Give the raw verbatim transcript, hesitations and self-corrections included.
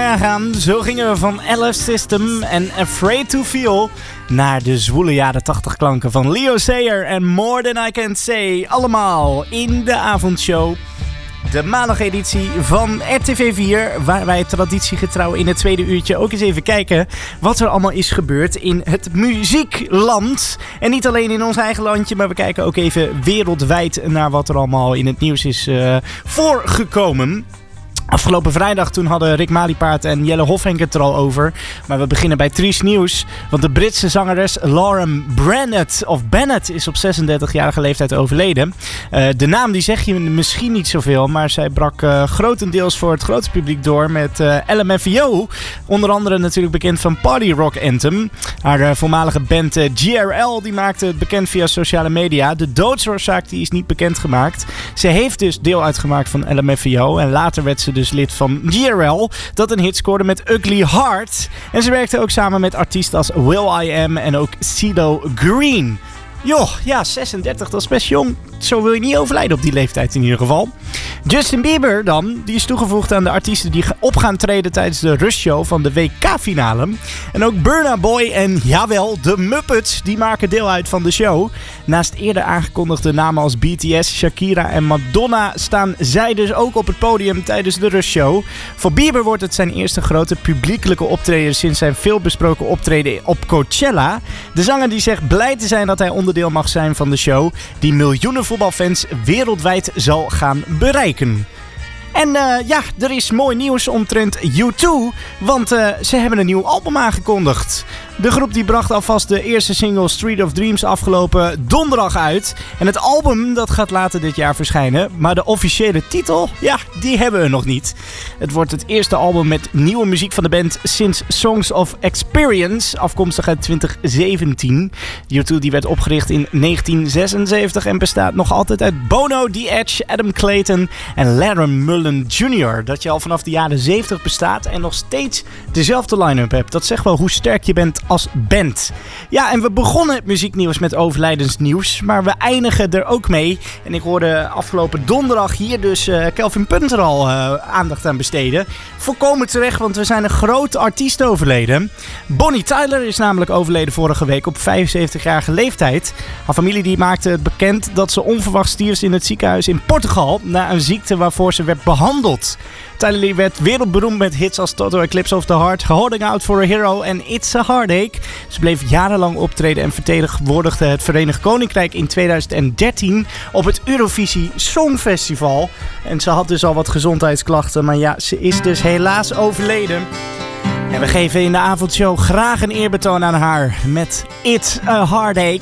nagaan. Zo gingen we van L F System en Afraid to Feel naar de zwoele jaren tachtig klanken van Leo Sayer en More Than I Can Say. Allemaal in de avondshow. De maandageditie van R T V vier, waar wij traditiegetrouw in het tweede uurtje ook eens even kijken wat er allemaal is gebeurd in het muziekland. En niet alleen in ons eigen landje, maar we kijken ook even wereldwijd naar wat er allemaal in het nieuws is uh, voorgekomen. Afgelopen vrijdag toen hadden Rick Maliepaard en Jelle Hofhenk het er al over. Maar we beginnen bij triest nieuws. Want de Britse zangeres Lauren Bennett, of Bennett is op zesendertigjarige leeftijd overleden. Uh, de naam die zeg je misschien niet zoveel. Maar zij brak uh, grotendeels voor het grote publiek door met uh, L M F A O. Onder andere natuurlijk bekend van Party Rock Anthem. Haar uh, voormalige band uh, G R L die maakte het bekend via sociale media. De doodsoorzaak die is niet bekendgemaakt. Ze heeft dus deel uitgemaakt van L M F A O. En later werd ze dus lid van G R L, dat een hit scoorde met Ugly Heart. En ze werkte ook samen met artiesten als Will I Am en ook CeeLo Green. Joh, ja, zesendertig, dat is best jong. Zo wil je niet overlijden op die leeftijd in ieder geval. Justin Bieber dan, die is toegevoegd aan de artiesten die op gaan treden tijdens de Rush Show van de W K-finale. En ook Burna Boy en, jawel, de Muppets, die maken deel uit van de show. Naast eerder aangekondigde namen als B T S, Shakira en Madonna staan zij dus ook op het podium tijdens de Rush Show. Voor Bieber wordt het zijn eerste grote publiekelijke optreden sinds zijn veelbesproken optreden op Coachella. De zanger die zegt blij te zijn dat hij onderdeel mag zijn van de show die miljoenen voetbalfans wereldwijd zal gaan bereiken. En uh, ja, er is mooi nieuws omtrent U twee, want uh, ze hebben een nieuw album aangekondigd. De groep die bracht alvast de eerste single Street of Dreams afgelopen donderdag uit. En het album dat gaat later dit jaar verschijnen. Maar de officiële titel, ja, die hebben we nog niet. Het wordt het eerste album met nieuwe muziek van de band sinds Songs of Experience, afkomstig uit twintig zeventien. U twee die werd opgericht in negentien zesenzeventig en bestaat nog altijd uit Bono, The Edge, Adam Clayton en Larry Mullen junior Dat je al vanaf de jaren zeventig bestaat en nog steeds dezelfde line-up hebt. Dat zegt wel hoe sterk je bent als band. Ja, en we begonnen het muzieknieuws met overlijdensnieuws, maar we eindigen er ook mee. En ik hoorde afgelopen donderdag hier dus uh, Kelvin Punter al uh, aandacht aan besteden. Volkomen terecht, want we zijn een grote artiest overleden. Bonnie Tyler is namelijk overleden vorige week op vijfenzeventigjarige leeftijd. Haar familie die maakte het bekend dat ze onverwacht stierf in het ziekenhuis in Portugal na een ziekte waarvoor ze werd behandeld. Tyler werd wereldberoemd met hits als Total Eclipse of the Heart, Holding Out for a Hero en It's a Heartache. Ze bleef jarenlang optreden en vertegenwoordigde het Verenigd Koninkrijk in tweeduizend dertien op het Eurovisie Songfestival. En ze had dus al wat gezondheidsklachten, maar ja, ze is dus helaas overleden. En we geven in de avondshow graag een eerbetoon aan haar met It's a Heartache.